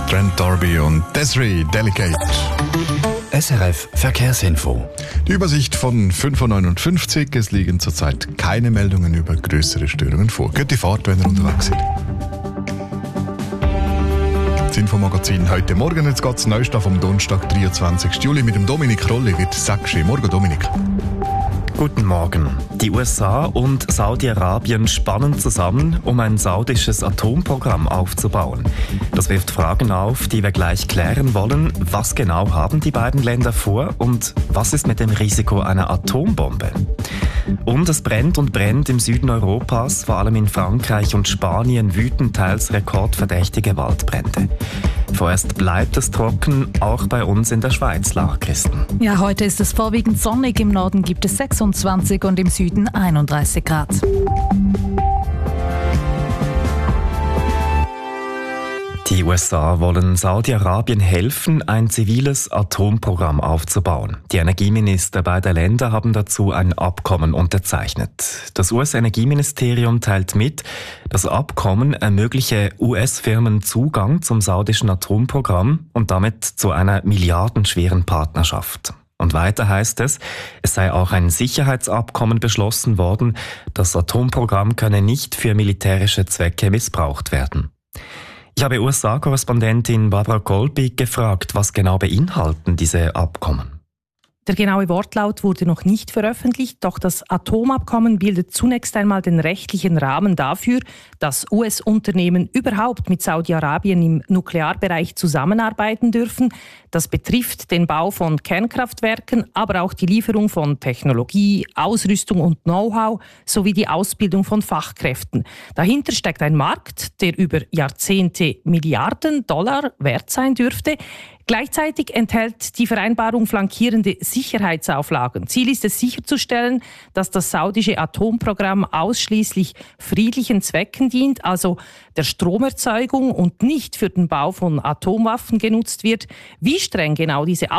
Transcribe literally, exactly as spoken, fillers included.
Trent D'Arby und Desiree Delicate. S R F Verkehrsinfo. Die Übersicht von fünf Uhr neunundfünfzig. Es liegen zurzeit keine Meldungen über größere Störungen vor. Gute Fahrt, wenn ihr unterwegs seid. Das Infomagazin heute Morgen. Jetzt geht es Neustadt vom Donnerstag, dreiundzwanzigsten Juli mit dem Dominik Rolli wird Sackschi. Morgen, Dominik. Guten Morgen. Die U S A und Saudi-Arabien spannen zusammen, um ein saudisches Atomprogramm aufzubauen. Das wirft Fragen auf, die wir gleich klären wollen. Was genau haben die beiden Länder vor und was ist mit dem Risiko einer Atombombe? Und es brennt und brennt im Süden Europas, vor allem in Frankreich und Spanien wüten teils rekordverdächtige Waldbrände. Vorerst bleibt es trocken, auch bei uns in der Schweiz, Lara Christen. Ja, heute ist es vorwiegend sonnig. Im Norden gibt es sechsundzwanzig und im Süden einunddreißig Grad. Die U S A wollen Saudi-Arabien helfen, ein ziviles Atomprogramm aufzubauen. Die Energieminister beider Länder haben dazu ein Abkommen unterzeichnet. Das U S-Energieministerium teilt mit, das Abkommen ermögliche U S-Firmen Zugang zum saudischen Atomprogramm und damit zu einer milliardenschweren Partnerschaft. Und weiter heißt es, es sei auch ein Sicherheitsabkommen beschlossen worden, das Atomprogramm könne nicht für militärische Zwecke missbraucht werden. Ich habe U S A-Korrespondentin Barbara Kolpig gefragt, was genau beinhalten diese Abkommen? Der genaue Wortlaut wurde noch nicht veröffentlicht, doch das Atomabkommen bildet zunächst einmal den rechtlichen Rahmen dafür, dass U S-Unternehmen überhaupt mit Saudi-Arabien im Nuklearbereich zusammenarbeiten dürfen. Das betrifft den Bau von Kernkraftwerken, aber auch die Lieferung von Technologie, Ausrüstung und Know-how sowie die Ausbildung von Fachkräften. Dahinter steckt ein Markt, der über Jahrzehnte Milliarden Dollar wert sein dürfte. Gleichzeitig enthält die Vereinbarung flankierende Sicherheitsauflagen. Ziel ist es sicherzustellen, dass das saudische Atomprogramm ausschließlich friedlichen Zwecken dient, also der Stromerzeugung und nicht für den Bau von Atomwaffen genutzt wird. Wie streng genau diese